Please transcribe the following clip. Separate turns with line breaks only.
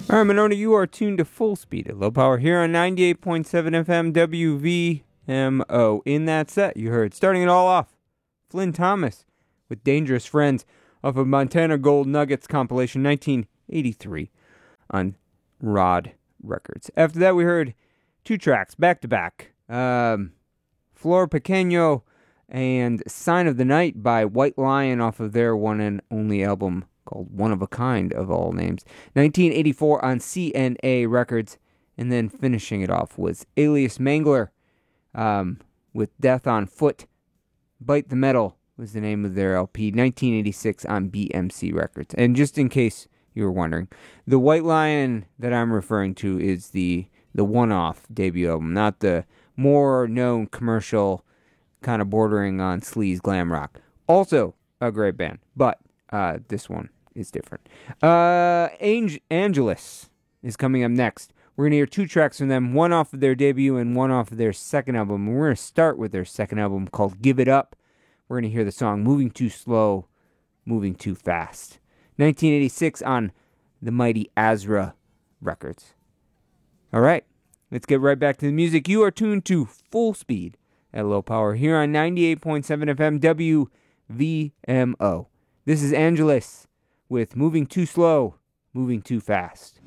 All right, Monona, you are tuned to Full Speed at Low Power here on 98.7 FM WVMO. In that set, you heard, starting it all off, Flynn Thomas with Dangerous Friends off of Montana Gold Nuggets compilation 1983 on Rod Records. After that, we heard two tracks back to back. Flor Pequeño and Sign of the Night by White Lion off of their one and only album called One of a Kind, of all names, 1984 on CNA Records. And then finishing it off was Alias Mangler with Death on Foot. Bite the Metal was the name of their LP, 1986 on BMC Records. And just in case you were wondering, the White Lion that I'm referring to is the one-off debut album, not the more known commercial kind of bordering on sleaze glam rock. Also a great band, but this one is different. Angelus is coming up next. We're going to hear two tracks from them, one off of their debut and one off of their second album. We're going to start with their second album called Give It Up. We're going to hear the song Moving Too Slow, Moving Too Fast. 1986 on the mighty Azra Records. All right, let's get right back to the music. You are tuned to Full Speed at Low Power here on 98.7 FM WVMO. This is Angelus with Moving Too Slow, Moving Too Fast.